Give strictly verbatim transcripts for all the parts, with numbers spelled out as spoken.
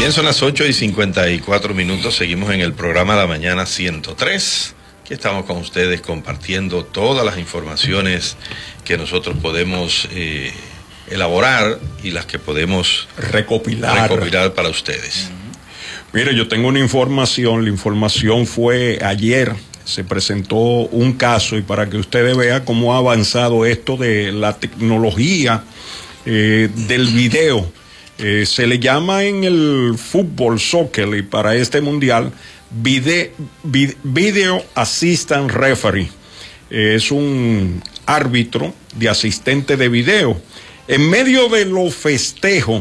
Bien, son las ocho y cincuenta y cuatro minutos, seguimos en el programa La Mañana ciento tres, que estamos con ustedes compartiendo todas las informaciones que nosotros podemos eh, elaborar y las que podemos recopilar. recopilar para ustedes. Uh-huh. Mire, yo tengo una información, la información fue ayer, se presentó un caso y para que ustedes vean cómo ha avanzado esto de la tecnología eh, del video. Eh, se le llama en el fútbol, soccer, y para este mundial, video, video Assistant Referee. Eh, es un árbitro de asistente de video. En medio de los festejos,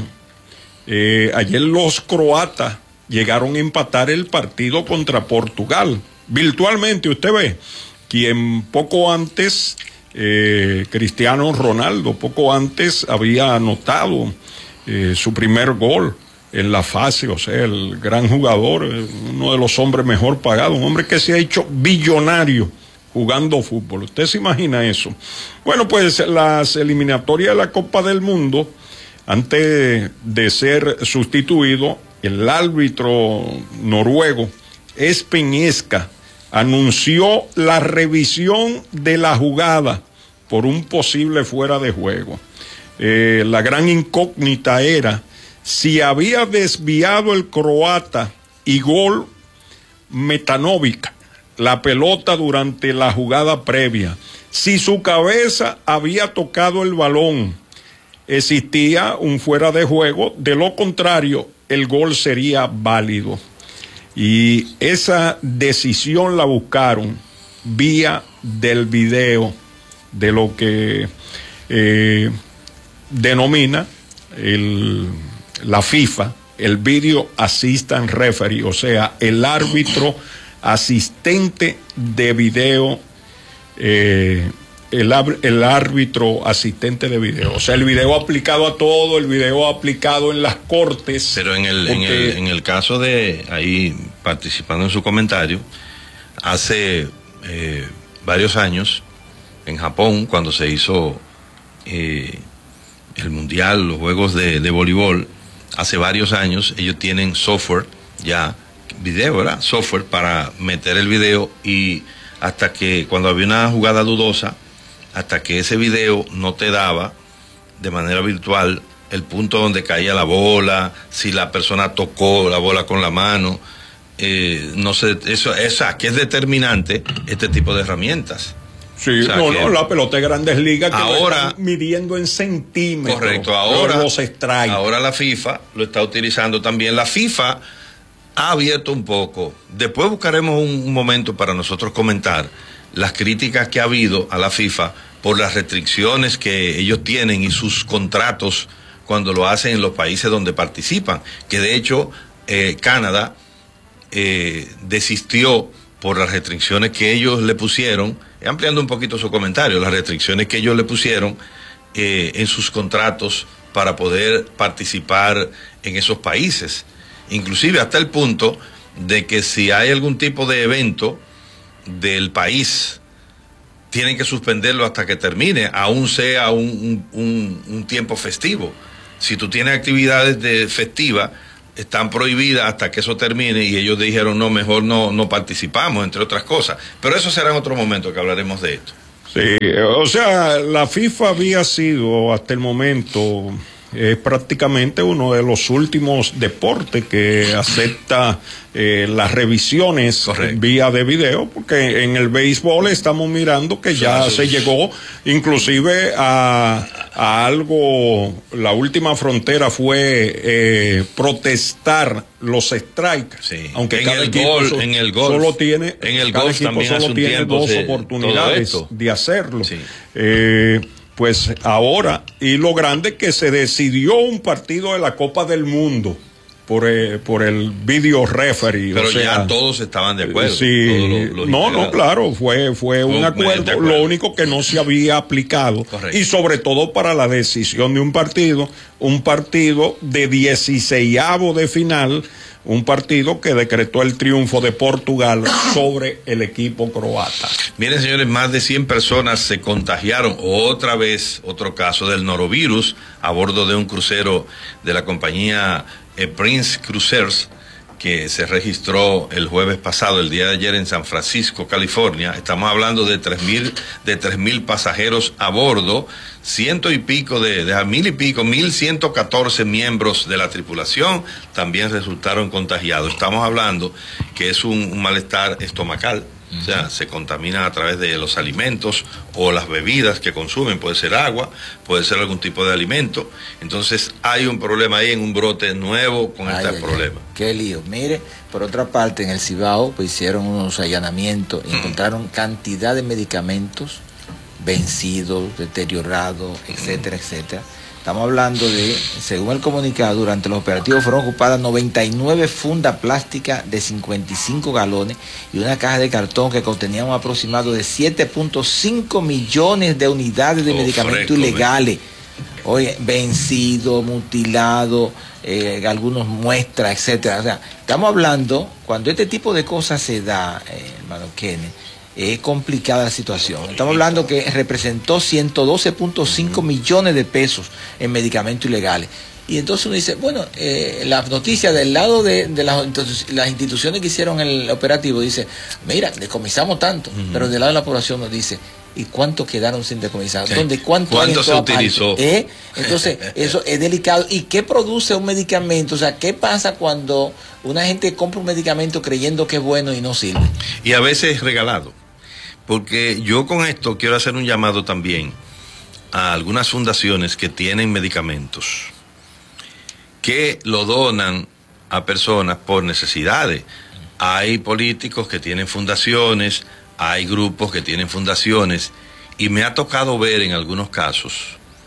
eh, ayer los croatas llegaron a empatar el partido contra Portugal. Virtualmente, usted ve, quien poco antes, eh, Cristiano Ronaldo, poco antes había anotado Eh, su primer gol en la fase, o sea, el gran jugador, eh, uno de los hombres mejor pagados, un hombre que se ha hecho billonario jugando fútbol. ¿Usted se imagina eso? Bueno, pues las eliminatorias de la Copa del Mundo, antes de ser sustituido, el árbitro noruego Espen Eska anunció la revisión de la jugada por un posible fuera de juego. Eh, la gran incógnita era si había desviado el croata Igor Metanovic la pelota durante la jugada previa, si su cabeza había tocado el balón, existía un fuera de juego, de lo contrario el gol sería válido. Y esa decisión la buscaron vía del video de lo que eh, denomina el, la FIFA el Video Assistant Referee, o sea, el árbitro asistente de video, eh, el, el árbitro asistente de video, o sea, el video aplicado a todo, el video aplicado en las cortes. Pero en el, porque... en el, en el caso de, ahí participando en su comentario, hace eh, varios años, en Japón, cuando se hizo eh, el mundial, los juegos de, de voleibol, hace varios años, ellos tienen software, ya, video, ¿verdad? Software para meter el video, y hasta que, cuando había una jugada dudosa, hasta que ese video no te daba de manera virtual el punto donde caía la bola, si la persona tocó la bola con la mano, eh, no sé, eso, esa, que es determinante este tipo de herramientas. Sí, o sea, no, no, la pelota de Grandes Ligas que ahora, lo están midiendo en centímetros. Correcto, ahora, los strikes. Ahora la FIFA lo está utilizando también. La FIFA ha abierto un poco. Después buscaremos un, un momento para nosotros comentar las críticas que ha habido a la FIFA por las restricciones que ellos tienen y sus contratos cuando lo hacen en los países donde participan. Que de hecho, eh, Canadá eh, desistió por las restricciones que ellos le pusieron, ampliando un poquito su comentario, las restricciones que ellos le pusieron eh, en sus contratos para poder participar en esos países. Inclusive hasta el punto de que si hay algún tipo de evento del país, tienen que suspenderlo hasta que termine, aún sea un, un, un tiempo festivo. Si tú tienes actividades de festivas, están prohibidas hasta que eso termine, y ellos dijeron no, mejor no, no participamos, entre otras cosas. Pero eso será en otro momento que hablaremos de esto. Sí, o sea, la FIFA había sido hasta el momento es prácticamente uno de los últimos deportes que acepta eh, las revisiones Correcto. Vía de video, porque en el béisbol estamos mirando que ya se llegó inclusive a, a algo, la última frontera fue eh, protestar los strikes, sí. aunque en cada el equipo gol, so, en el golf, solo tiene, en el cada golf equipo también solo hace un tiene tiempo dos se, oportunidades de hacerlo. Sí. Eh, Pues ahora, y lo grande que se decidió un partido de la Copa del Mundo por, eh, por el video referee. Pero o sea, ya todos estaban de acuerdo. Sí, lo, lo no, no, claro, fue, fue un acuerdo, acuerdo, lo único que no se había aplicado. Correcto. Y sobre todo para la decisión de un partido, un partido de dieciseisavo de final, un partido que decretó el triunfo de Portugal sobre el equipo croata. Miren, señores, más de cien personas se contagiaron, otra vez, otro caso del norovirus, a bordo de un crucero de la compañía eh, Prince Cruises, que se registró el jueves pasado, el día de ayer, en San Francisco, California. Estamos hablando de tres mil, de tres mil pasajeros a bordo, ciento y pico de, de mil y pico, mil ciento catorce miembros de la tripulación también resultaron contagiados. Estamos hablando que es un, un malestar estomacal. O sea, se contaminan a través de los alimentos o las bebidas que consumen, puede ser agua, puede ser algún tipo de alimento. Entonces hay un problema ahí, en un brote nuevo con ay, este ay, problema. Ay, qué lío. Mire, por otra parte, en el Cibao pues, hicieron unos allanamientos, mm. encontraron cantidad de medicamentos vencidos, deteriorados, etcétera, etcétera. Estamos hablando de, según el comunicado, durante los operativos fueron ocupadas noventa y nueve fundas plásticas de cincuenta y cinco galones y una caja de cartón que contenía un aproximado de siete punto cinco millones de unidades de oh, medicamentos fresco, ilegales. Oye, vencido, mutilado, eh, algunos muestras, etcétera. O sea, estamos hablando, cuando este tipo de cosas se da, eh, hermano Kenneth, es complicada la situación. Estamos hablando que representó ciento doce punto cinco millones de pesos en medicamentos ilegales. Y entonces uno dice, bueno, eh, la noticia del lado de, de las, las instituciones que hicieron el operativo dice, mira, decomisamos tanto, uh-huh. pero del lado de la población nos dice, ¿y cuánto quedaron sin decomisar? Sí. ¿Dónde, ¿Cuánto, ¿Cuánto se utilizó? ¿Eh? Entonces, eso es delicado. ¿Y qué produce un medicamento? O sea, ¿qué pasa cuando una gente compra un medicamento creyendo que es bueno y no sirve? Y a veces es regalado. Porque yo con esto quiero hacer un llamado también a algunas fundaciones que tienen medicamentos, que lo donan a personas por necesidades. Hay políticos que tienen fundaciones, hay grupos que tienen fundaciones, y me ha tocado ver en algunos casos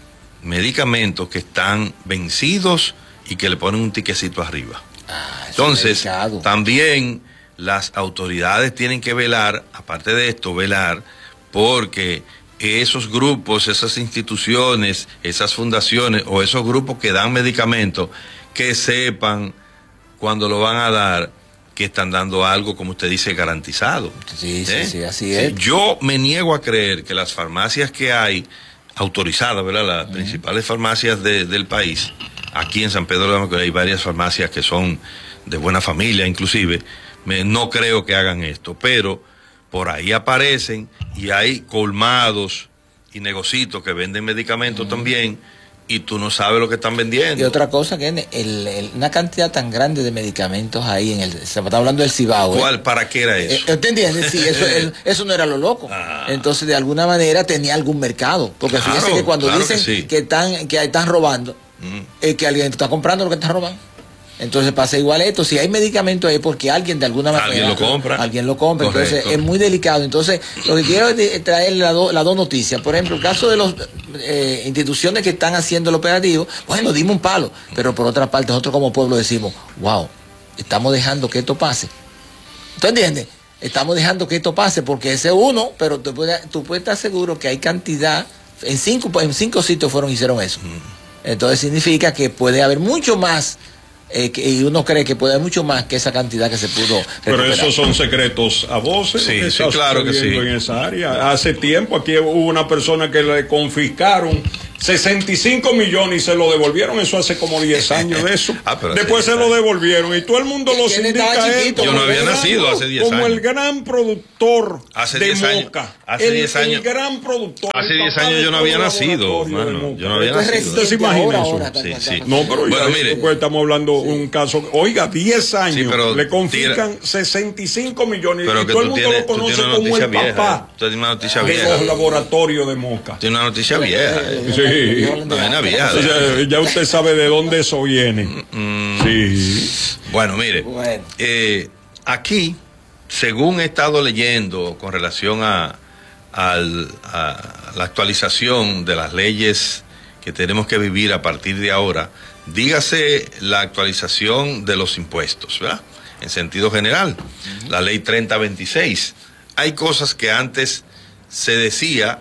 medicamentos que están vencidos y que le ponen un tiquecito arriba. Ah, entonces, es también las autoridades tienen que velar, aparte de esto, velar porque esos grupos, esas instituciones, esas fundaciones o esos grupos que dan medicamentos, que sepan cuando lo van a dar, que están dando algo, como usted dice, garantizado. Sí, ¿Eh? sí, sí, así es. Yo me niego a creer que las farmacias que hay, autorizadas, ¿verdad? Las uh-huh. principales farmacias de, del país, aquí en San Pedro de Macorís hay varias farmacias que son de buena familia, inclusive, me, no creo que hagan esto, pero por ahí aparecen y hay colmados y negocitos que venden medicamentos uh-huh. también, y tú no sabes lo que están vendiendo. Y otra cosa, que el, el, una cantidad tan grande de medicamentos ahí en el, se está hablando del Cibao. ¿Cuál? ¿eh? ¿Para qué era eso? Eh, ¿Te entiendes? Sí, eso, el, eso no era lo loco. Ah. Entonces, de alguna manera tenía algún mercado. Porque claro, fíjense que cuando claro dicen que, sí. que están que están robando, mm. es que alguien está comprando lo que está robando. Entonces pasa igual esto, si hay medicamento ahí porque alguien de alguna manera alguien lo compra, alguien lo compra, correcto. Entonces es muy delicado. Entonces lo que quiero es traer las do, la dos noticias. Por ejemplo, el caso de las eh, instituciones que están haciendo el operativo, bueno, dimos un palo, pero por otra parte nosotros como pueblo decimos, wow, estamos dejando que esto pase. ¿Tú entiendes? Estamos dejando que esto pase porque ese uno, pero tú puedes, tú puedes estar seguro que hay cantidad, en cinco, en cinco sitios fueron hicieron eso. Mm. Entonces significa que puede haber mucho más. Eh, que, y uno cree que puede haber mucho más que esa cantidad que se pudo recuperar. Pero esos son secretos a voces. Sí, que sí, claro que sí. En esa área. Hace tiempo aquí hubo una persona que le confiscaron sesenta y cinco millones y se lo devolvieron. Eso hace como diez años de eso. Ah, Después sí, se lo devolvieron y todo el mundo lo indica. Esto, yo no había nacido hace diez años. Como el gran productor hace de años, Moca. Hace diez años. El gran productor. Hace diez años yo no había nacido. Mano, yo no había nacido. ¿Usted se imagina eso? Ahora, sí, sí. No, pero bueno, ya mire, después estamos hablando de sí. un caso. Oiga, diez años. Sí, pero le confiscan tira, sesenta y cinco millones. Pero y que todo el mundo tienes, lo conoce como el vieja, papá. Tú tienes una noticia de vieja. los laboratorios de Moca. Tiene una noticia vieja. Sí. Una vieja. O sea, ya usted sabe de dónde eso viene. Mm, sí. Bueno, mire, bueno. Eh, aquí, según he estado leyendo con relación a, a, a la actualización de las leyes que tenemos que vivir a partir de ahora, dígase la actualización de los impuestos, ¿verdad? En sentido general, uh-huh. la ley treinta veintiséis. Hay cosas que antes se decía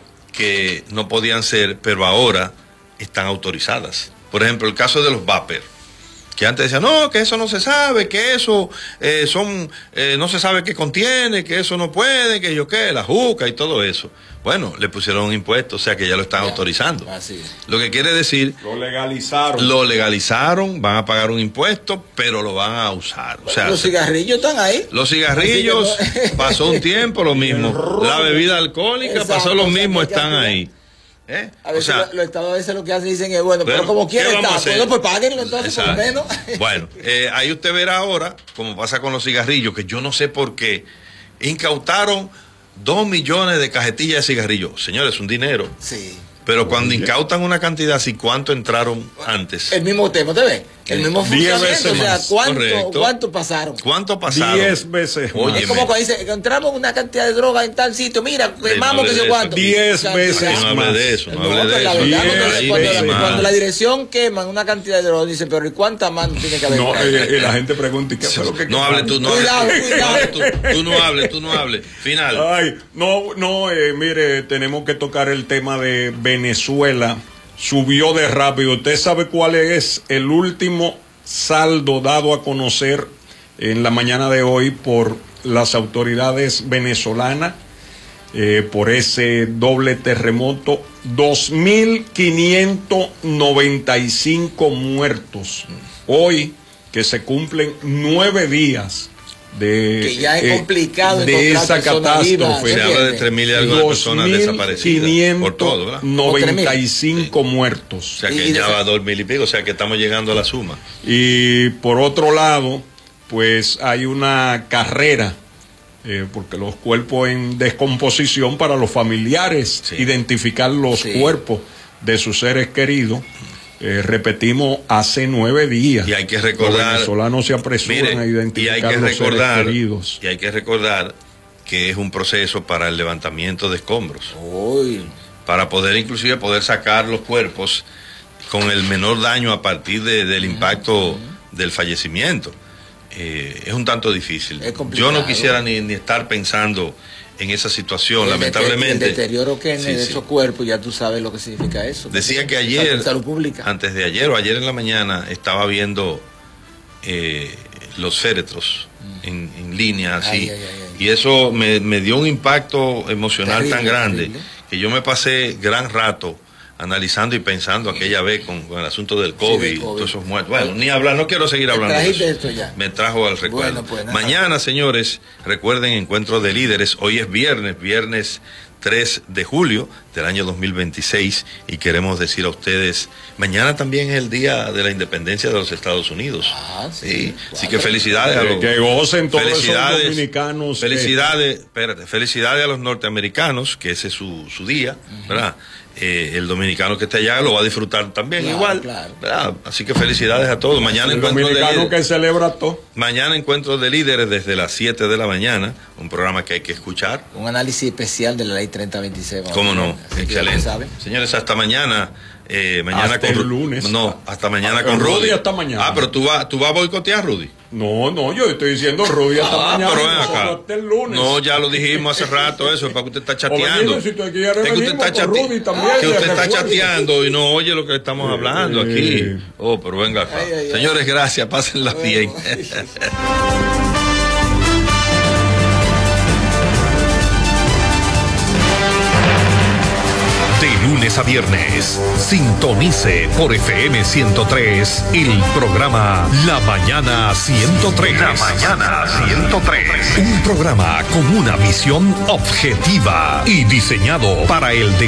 que no podían ser, pero ahora están autorizadas. Por ejemplo, el caso de los vapers. Que antes decían, no, que eso no se sabe, que eso eh, son, eh, no se sabe qué contiene, que eso no puede, que yo qué, la juca y todo eso. Bueno, le pusieron un impuesto, o sea que ya lo están ya, autorizando. Así. Lo que quiere decir... Lo legalizaron. Lo legalizaron, van a pagar un impuesto, pero lo van a usar. O sea, los cigarrillos están ahí. Los cigarrillos, no... pasó un tiempo lo mismo. La bebida alcohólica, exacto, pasó lo mismo, están ahí. ¿Eh? A veces o sea, los estados a veces lo que hacen dicen es bueno, pero, pero como quiera está, bueno, pues páguenlo entonces exacto. por lo menos. Bueno, eh, ahí usted verá ahora, como pasa con los cigarrillos, que yo no sé por qué, incautaron dos millones de cajetillas de cigarrillos. Señores, es un dinero. Sí. Pero cuando incautan una cantidad así, ¿cuánto entraron antes? El mismo tema, ¿te ves? El mismo funcionamiento, o sea, ¿cuánto, ¿cuánto pasaron? ¿Cuánto pasaron? Diez veces más. Es como cuando dice, encontramos una cantidad de droga en tal sitio, mira, quemamos que sé cuánto. Diez veces no más. hable de eso, no hable de eso. Verdad, cuando, la, cuando la dirección queman una cantidad de droga, dice, pero ¿y cuánta más tiene que haber? No, y la gente pregunta, ¿y qué fue lo que No hable tú, no cuidado, hable. Cuidado, tú, tú no hables, tú no hables. Final. Ay, no, no, eh, mire, tenemos que tocar el tema de Venezuela. Subió de rápido. ¿Usted sabe cuál es el último saldo dado a conocer en la mañana de hoy por las autoridades venezolanas eh, por ese doble terremoto? dos mil quinientos noventa y cinco muertos. Hoy que se cumplen nueve días de, que ya es complicado eh, de esa catástrofe. Se habla de tres mil y algo de personas desaparecidas por todo, ¿verdad? noventa y cinco sí. muertos. O sea que ya va a dos mil y pico, o sea que estamos llegando a la suma. Y por otro lado, pues hay una carrera, eh, porque los cuerpos en descomposición para los familiares, sí. identificar los sí. cuerpos de sus seres queridos. Eh, repetimos, hace nueve días. Y hay que recordar. Los venezolanos se apresuran mire, a identificar y hay que los recordar, seres queridos. Y hay que recordar que es un proceso para el levantamiento de escombros. Uy. Para poder, inclusive, poder sacar los cuerpos con el menor daño a partir de, del impacto uh-huh. del fallecimiento. Eh, es un tanto difícil. Yo no quisiera ni, ni estar pensando en esa situación, el lamentablemente. El deterioro que en sí, esos sí. cuerpos, ya tú sabes lo que significa eso. Decía que ayer, salud pública. antes de ayer o ayer en la mañana, estaba viendo eh, los féretros mm. en, en línea, así. Ay, ay, ay, ay. Y eso me, me dio un impacto emocional terrible, tan grande terrible. que yo me pasé gran rato analizando y pensando aquella vez con, con el asunto del COVID, sí, del COVID. todos esos muertos. Bueno, ni hablar, no quiero seguir hablando de eso. Esto ya? Me trajo al recuerdo. Bueno, pues, mañana, señores, recuerden Encuentro de Líderes. Hoy es viernes, viernes tres de julio del año dos mil veintiséis, y queremos decir a ustedes, mañana también es el día de la independencia de los Estados Unidos. Ah, sí. sí. Así que felicidades a los que gocen todos esos dominicanos. Felicidades, que... espérate, felicidades a los norteamericanos, que ese es su, su día, uh-huh. ¿verdad? Eh, el dominicano que está allá lo va a disfrutar también claro, igual, claro. ¿verdad? Así que felicidades a todos. Mañana el encuentro dominicano de líderes. que celebra todo. Mañana Encuentro de Líderes desde las siete de la mañana, un programa que hay que escuchar. Un análisis especial de la ley treinta veintiséis. ¿Cómo no? Excelente. Señores, hasta mañana. Eh, mañana hasta con el lunes. No, hasta mañana ah, con Rudy. Rudy hasta mañana. Ah, pero tú vas tú vas a boicotear a Rudy. No, no, yo estoy diciendo Rudy hasta ah, mañana. Pero ven acá. Hasta el lunes. No, ya lo dijimos hace rato eso, es para que usted está chateando. Si usted quiere que usted está, chate Rudy también, que usted está chateando y no oye lo que estamos eh, hablando aquí. Eh. Oh, pero venga acá. Ay, ay, Señores, gracias, pásenla bien. De lunes a viernes, sintonice por F M ciento tres el programa La Mañana ciento tres. La Mañana ciento tres. Un programa con una visión objetiva y diseñado para el